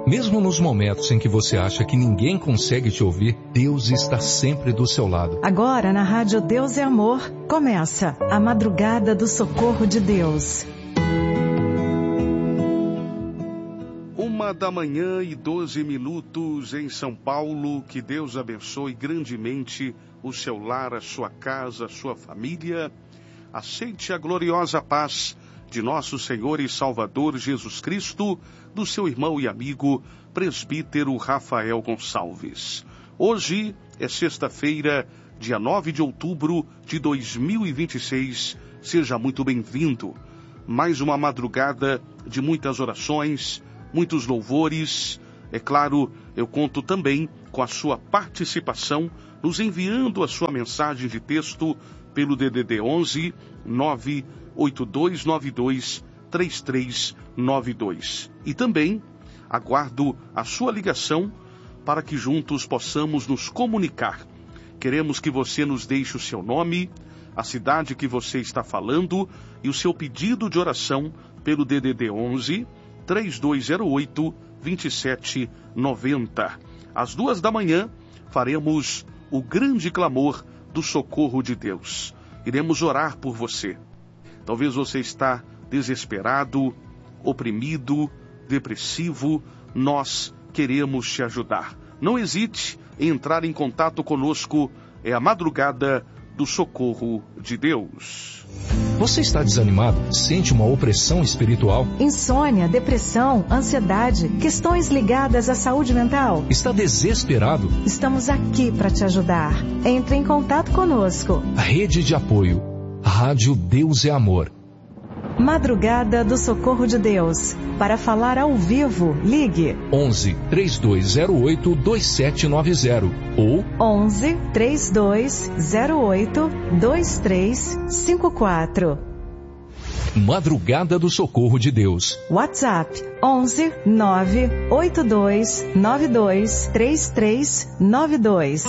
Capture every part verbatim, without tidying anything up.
Mesmo nos momentos em que você acha que ninguém consegue te ouvir, Deus está sempre do seu lado. Agora na Rádio Deus é Amor, começa a Madrugada do Socorro de Deus. Uma da manhã e doze minutos em São Paulo. Que Deus abençoe grandemente o seu lar, a sua casa, a sua família. Aceite a gloriosa paz de nosso Senhor e Salvador Jesus Cristo, do seu irmão e amigo, presbítero Rafael Gonçalves. Hoje é sexta-feira, dia nove de outubro de dois mil e vinte e seis. Seja muito bem-vindo. Mais uma madrugada de muitas orações, muitos louvores. É claro, eu conto também com a sua participação, nos enviando a sua mensagem de texto pelo D D D onze nove oito dois nove dois três três nove dois. E também aguardo a sua ligação para que juntos possamos nos comunicar. Queremos que você nos deixe o seu nome, a cidade que você está falando e o seu pedido de oração pelo D D D onze três dois zero oito dois sete nove zero. Às duas da manhã faremos o grande clamor do socorro de Deus. Iremos orar por você. Talvez você está desesperado, oprimido, depressivo. Nós queremos te ajudar. Não hesite em entrar em contato conosco. É a Madrugada do Socorro de Deus. Você está desanimado? Sente uma opressão espiritual? Insônia, depressão, ansiedade, questões ligadas à saúde mental? Está desesperado? Estamos aqui para te ajudar. Entre em contato conosco. Rede de apoio. Rádio Deus é Amor. Madrugada do Socorro de Deus. Para falar ao vivo, ligue onze três dois zero oito dois sete nove zero ou onze três dois zero oito dois três cinco quatro. Madrugada do Socorro de Deus. WhatsApp onze nove oito dois nove dois três três nove dois.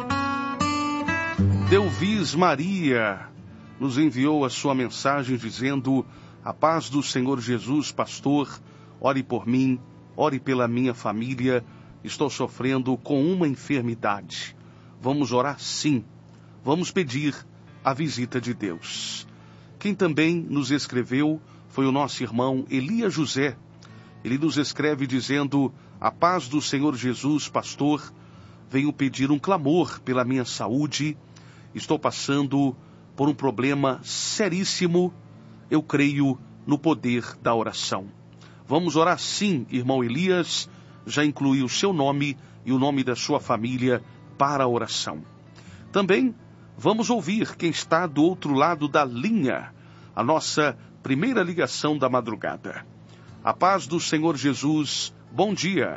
Delvis Maria nos enviou a sua mensagem dizendo: a paz do Senhor Jesus, pastor, ore por mim, ore pela minha família, estou sofrendo com uma enfermidade. Vamos orar sim, vamos pedir a visita de Deus. Quem também nos escreveu foi o nosso irmão Elias José. Ele nos escreve dizendo: a paz do Senhor Jesus, pastor, venho pedir um clamor pela minha saúde, estou passando por um problema seríssimo. Eu creio no poder da oração. Vamos orar sim, irmão Elias. Já incluí o seu nome e o nome da sua família para a oração. Também vamos ouvir quem está do outro lado da linha, a nossa primeira ligação da madrugada. A paz do Senhor Jesus, bom dia.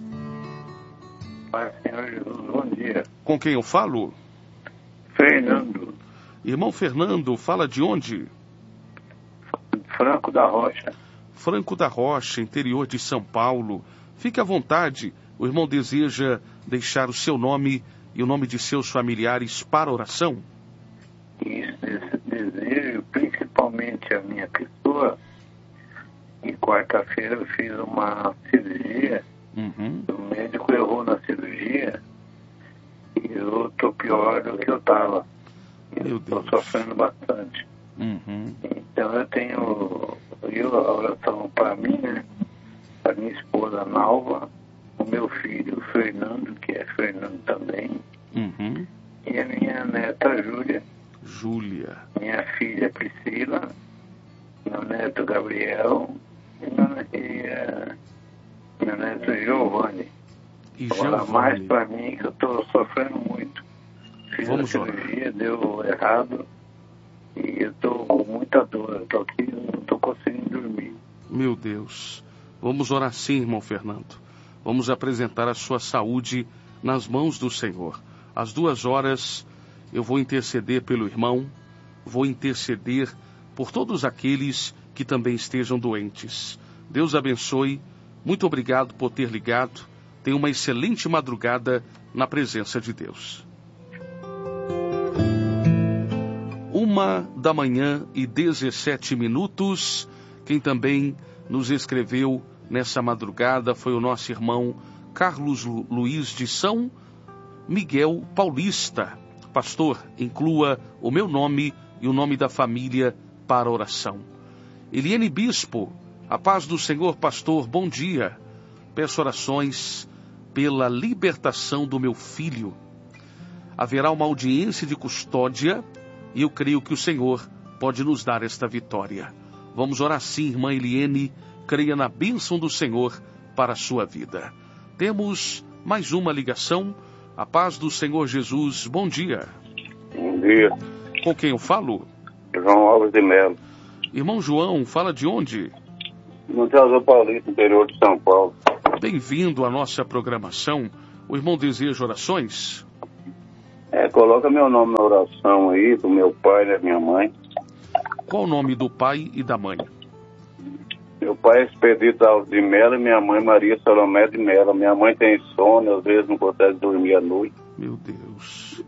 Paz do Senhor Jesus, bom dia. Com quem eu falo? Fernando. Irmão Fernando, fala de onde? Franco da Rocha. Franco da Rocha, interior de São Paulo. Fique à vontade. O irmão deseja deixar o seu nome e o nome de seus familiares para a oração? Isso, esse desejo, principalmente a minha pessoa. E quarta-feira eu fiz uma cirurgia. Uhum. O médico errou na cirurgia. E eu estou pior do que eu estava. Eu estou sofrendo bastante. Uhum. Então eu tenho eu, a oração para mim, né? Para minha esposa Nalva, o meu filho Fernando, que é Fernando também, Uhum. e a minha neta Júlia. Júlia. Minha filha Priscila, meu neto Gabriel e meu, e, uh, meu neto Giovanni. E Agora Giovanni. mais para mim, que eu estou sofrendo muito. Fiz Vamos a cirurgia, deu errado. E eu estou com muita dor, eu estou aqui, não estou conseguindo dormir. Meu Deus. Vamos orar sim, irmão Fernando. Vamos apresentar a sua saúde nas mãos do Senhor. Às duas horas eu vou interceder pelo irmão, vou interceder por todos aqueles que também estejam doentes. Deus abençoe. Muito obrigado por ter ligado. Tenha uma excelente madrugada na presença de Deus. Uma da manhã e dezessete minutos. Quem também nos escreveu nessa madrugada foi o nosso irmão Carlos Lu- Luiz de São Miguel Paulista. Pastor, inclua o meu nome e o nome da família para a oração. Eliane Bispo, a paz do Senhor, pastor, bom dia. Peço orações pela libertação do meu filho. Haverá uma audiência de custódia e eu creio que o Senhor pode nos dar esta vitória. Vamos orar sim, irmã Eliane, creia na bênção do Senhor para a sua vida. Temos mais uma ligação. A paz do Senhor Jesus, bom dia. Bom dia. Com quem eu falo? João Alves de Melo. Irmão João, fala de onde? Monteazul Paulista, interior de São Paulo. Bem-vindo à nossa programação. O irmão deseja orações? É, coloca meu nome na oração aí, do meu pai e da minha mãe. Qual o nome do pai e da mãe? Meu pai é Expedito Alves de Melo e minha mãe Maria Salomé de Melo. Minha mãe tem sono, às vezes não consegue dormir à noite. Meu Deus.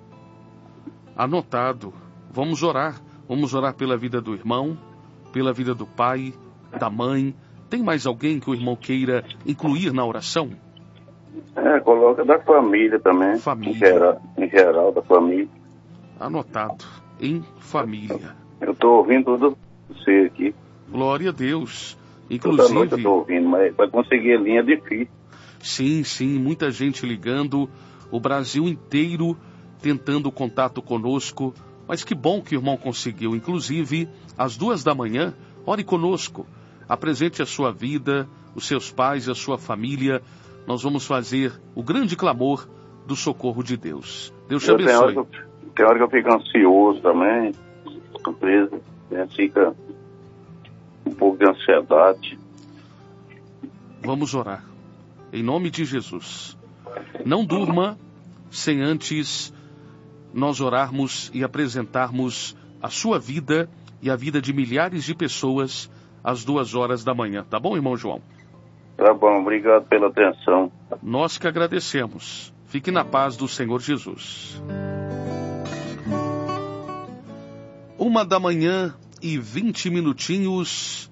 Anotado. Vamos orar. Vamos orar pela vida do irmão, pela vida do pai, da mãe. Tem mais alguém que o irmão queira incluir na oração? É, coloca da família também. Família. Em geral, em geral da família. Anotado. Em família. Eu estou ouvindo tudo você aqui. Glória a Deus. Toda noite eu Inclusive... estou ouvindo, mas para conseguir a linha é difícil. Sim, sim, muita gente ligando, o Brasil inteiro tentando contato conosco, mas que bom que o irmão conseguiu. Inclusive, às duas da manhã, ore conosco, apresente a sua vida, os seus pais, a sua família. Nós vamos fazer o grande clamor do socorro de Deus. Deus te Eu tenho hora abençoe. que eu, tem hora que eu fico ansioso também, surpresa, né? Fica um pouco de ansiedade. Vamos orar. Em nome de Jesus. Não durma sem antes nós orarmos e apresentarmos a sua vida e a vida de milhares de pessoas às duas horas da manhã. Tá bom, irmão João? Tá bom, obrigado pela atenção. Nós que agradecemos. Fique na paz do Senhor Jesus. Uma da manhã e vinte minutinhos.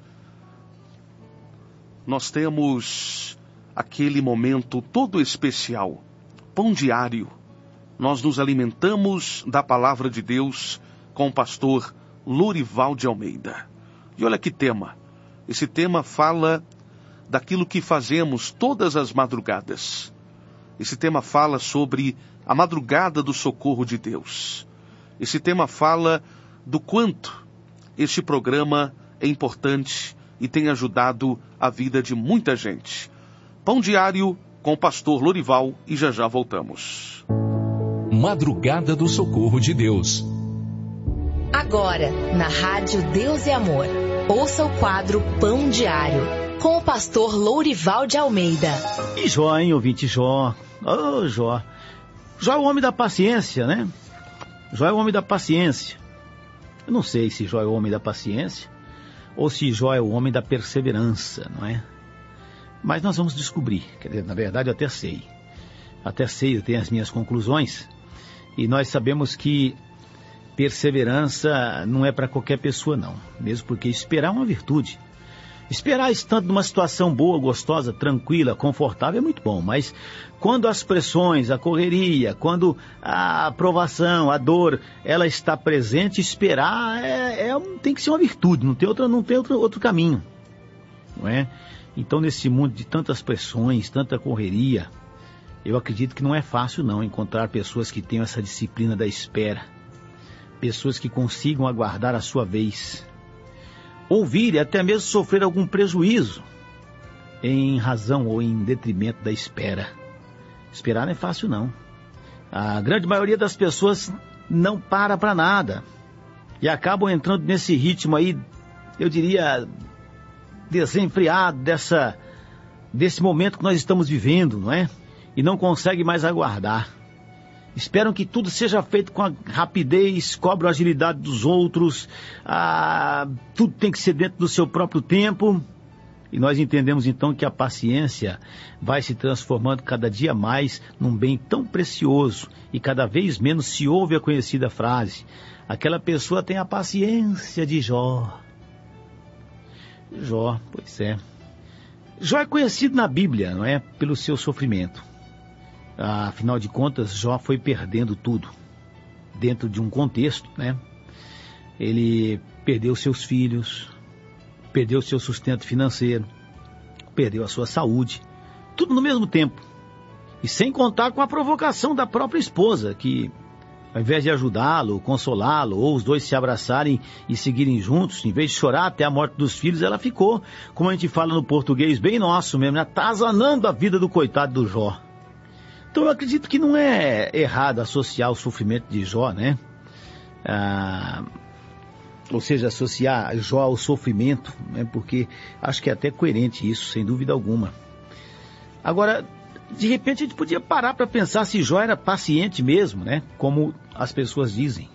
Nós temos aquele momento todo especial. Pão diário. Nós nos alimentamos da palavra de Deus com o pastor Lorival de Almeida. E olha que tema. Esse tema fala daquilo que fazemos todas as madrugadas. Esse tema fala sobre a madrugada do socorro de Deus. Esse tema fala do quanto este programa é importante e tem ajudado a vida de muita gente. Pão diário com o pastor Lorival e já já voltamos. Madrugada do Socorro de Deus. Agora, na Rádio Deus e Amor, ouça o quadro Pão Diário, com o pastor Lourival de Almeida. E Jó, hein, ouvinte Jó? Ô, oh, Jó. Jó é o homem da paciência, né? Jó é o homem da paciência. Eu não sei se Jó é o homem da paciência ou se Jó é o homem da perseverança, não é? Mas nós vamos descobrir. Quer dizer, na verdade, eu até sei. Até sei, eu tenho as minhas conclusões. E nós sabemos que perseverança não é para qualquer pessoa, não. Mesmo porque esperar é uma virtude. Esperar estando numa situação boa, gostosa, tranquila, confortável é muito bom. Mas quando as pressões, a correria, quando a aprovação, a dor, ela está presente, esperar é, é, tem que ser uma virtude, não tem, outra, não tem outro, outro caminho. Não é? Então, nesse mundo de tantas pressões, tanta correria, eu acredito que não é fácil não encontrar pessoas que tenham essa disciplina da espera. Pessoas que consigam aguardar a sua vez. Ouvir e até mesmo sofrer algum prejuízo em razão ou em detrimento da espera. Esperar não é fácil não. A grande maioria das pessoas não para para nada. E acabam entrando nesse ritmo aí, eu diria, desenfreado dessa, desse momento que nós estamos vivendo, não é? E não consegue mais aguardar. Esperam que tudo seja feito com a rapidez, cobram a agilidade dos outros, ah, tudo tem que ser dentro do seu próprio tempo. E nós entendemos então que a paciência vai se transformando cada dia mais num bem tão precioso e cada vez menos se ouve a conhecida frase: aquela pessoa tem a paciência de Jó. Jó, pois é. Jó é conhecido na Bíblia, não é? Pelo seu sofrimento. Afinal de contas, Jó foi perdendo tudo. Dentro de um contexto, né? Ele perdeu seus filhos, perdeu seu sustento financeiro, perdeu a sua saúde, tudo no mesmo tempo. E sem contar com a provocação da própria esposa, que ao invés de ajudá-lo, consolá-lo, ou os dois se abraçarem e seguirem juntos, em vez de chorar até a morte dos filhos, ela ficou, como a gente fala no português bem nosso mesmo, né? Atazanando a vida do coitado do Jó. Então eu acredito que não é errado associar o sofrimento de Jó, né? Ah, ou seja, associar Jó ao sofrimento, né? Porque acho que é até coerente isso, sem dúvida alguma. Agora, de repente a gente podia parar para pensar se Jó era paciente mesmo, né? Como as pessoas dizem.